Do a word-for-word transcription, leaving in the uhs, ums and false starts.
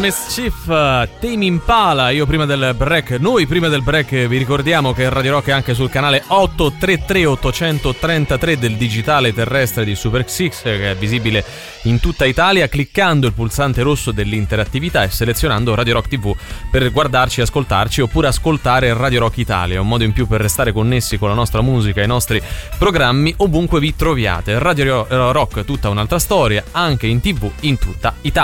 Mischief, Tame Impala. Io prima del break, noi prima del break vi ricordiamo che Radio Rock è anche sul canale otto tre tre ottocentotrentatré del digitale terrestre di Super X, che è visibile in tutta Italia, cliccando il pulsante rosso dell'interattività e selezionando Radio Rock tivù per guardarci, ascoltarci, oppure ascoltare Radio Rock Italia, un modo in più per restare connessi con la nostra musica e i nostri programmi ovunque vi troviate. Radio Rock, tutta un'altra storia, anche in tivù in tutta Italia.